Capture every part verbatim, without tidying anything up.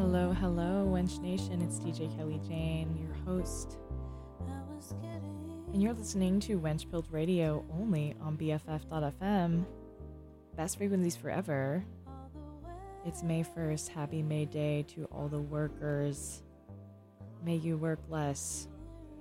Hello, hello, Wench Nation. It's D J Kelly Jane, your host. And you're listening to Wench Pilled Radio only on B F F dot F M. Best frequencies forever. It's May first. Happy May Day to all the workers. May you work less.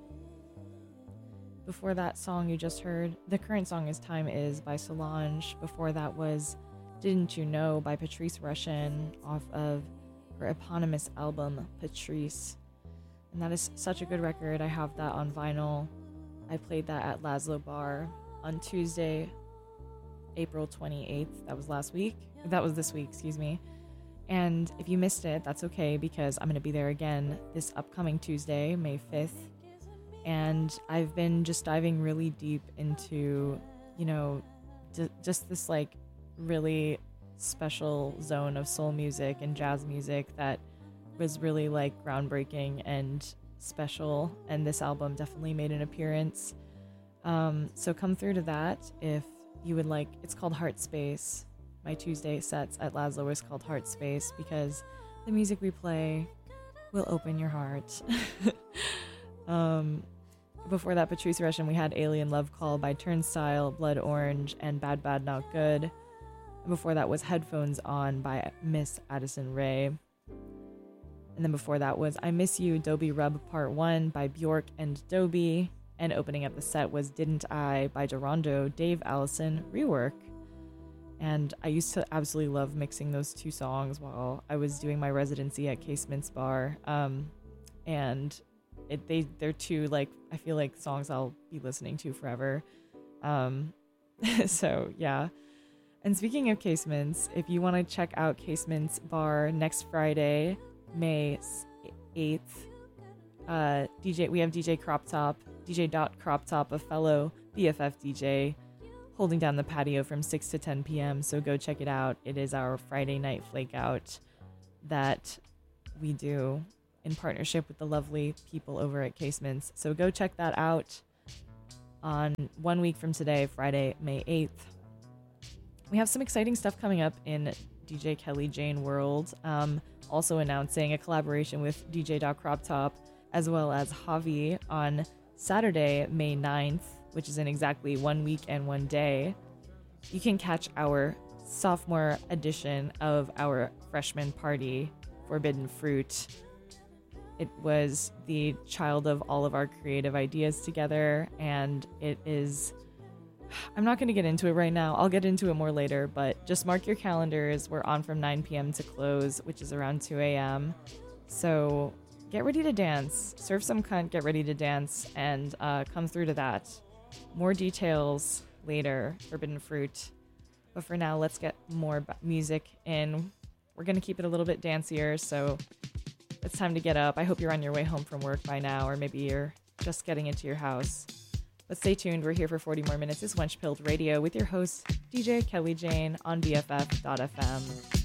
Before that song you just heard, the current song is Time Is by Solange. Before that was Didn't You Know by Patrice Rushen off of her eponymous album, Patrice. And that is such a good record. I have that on vinyl. I played that at Laszlo Bar on Tuesday, April twenty-eighth. That was last week. That was this week, excuse me. And if you missed it, that's okay, because I'm going to be there again this upcoming Tuesday, May fifth. And I've been just diving really deep into, you know, d- just this like really special zone of soul music and jazz music that was really like groundbreaking and special, and this album definitely made an appearance. Um, so come through to that if you would like. It's called Heart Space. My Tuesday sets at Laszlo is called Heart Space because the music we play will open your heart. um, before that, Patrice Rushen, we had Alien Love Call by Turnstile, Blood Orange, and Bad Bad Not Good. Before that was Headphones On by Miss Addison Rae. And then before that was I Miss You, Dobie Rub Part one by Bjork and Dobie. And opening up the set was Didn't I by Durando, Dave Allison Rework. And I used to absolutely love mixing those two songs while I was doing my residency at Casements Bar. Um, and it, they, they're two, like, I feel like songs I'll be listening to forever. Um, so, yeah. And speaking of Casements, if you want to check out Casements Bar next Friday, May eighth, uh, D J we have D J Crop Top, D J Dot Crop Top, a fellow B F F D J, holding down the patio from six to ten p.m. So go check it out. It is our Friday night flake out that we do in partnership with the lovely people over at Casements. So go check that out on one week from today, Friday, May eighth. We have some exciting stuff coming up in D J Kelly Jane world. Um, also announcing a collaboration with D J Crop Top as well as Javi on Saturday, May ninth, which is in exactly one week and one day. You can catch our sophomore edition of our freshman party, Forbidden Fruit. It was the child of all of our creative ideas together, and it is... I'm not going to get into it right now. I'll get into it more later, but just mark your calendars. We're on from nine p.m. to close, which is around two a.m. So get ready to dance. Serve some cunt, get ready to dance, and uh, come through to that. More details later, Forbidden Fruit. But for now, let's get more b- music in. We're going to keep it a little bit dancier, so it's time to get up. I hope you're on your way home from work by now, or maybe you're just getting into your house. But stay tuned. We're here for forty more minutes. It's Wench Pilled Radio with your host, D J Kelly Jane on B F F dot F M.